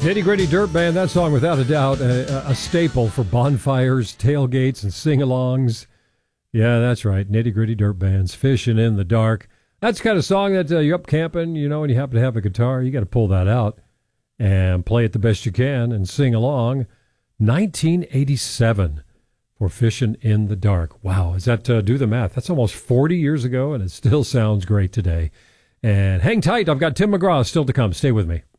Nitty Gritty Dirt Band, that song without a doubt, a staple for bonfires, tailgates, and sing-alongs. Yeah, that's right, Nitty Gritty Dirt Bands, Fishing in the Dark. That's the kind of song that you're up camping, and you happen to have a guitar, you got to pull that out and play it the best you can and sing along. 1987 for Fishing in the Dark. Wow, is that, do the math, that's almost 40 years ago, and it still sounds great today. And hang tight, I've got Tim McGraw still to come. Stay with me.